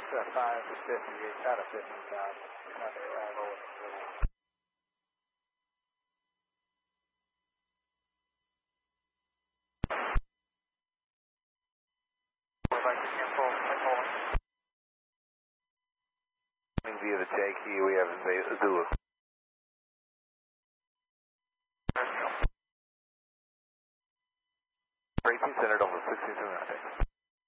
558 out of 50,000. Via the JQ, we have Zulu. Racing centered over